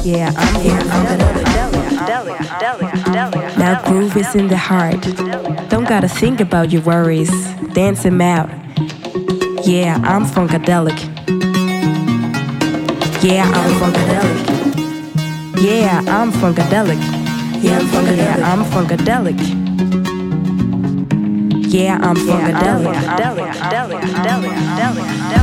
Yeah, I'm funkadelic. Now groove is in the heart. Don't gotta think about your worries. Dance them out. Yeah, I'm funkadelic. Yeah, I'm funkadelic. Yeah, I'm funkadelic. Yeah, I'm funkadelic. Yeah, I'm funkadelic.